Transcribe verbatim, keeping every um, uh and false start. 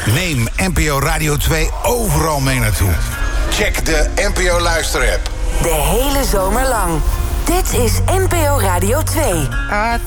Neem N P O Radio twee overal mee naartoe. Check de N P O Luister-app. De hele zomer lang. Dit is N P O Radio twee. I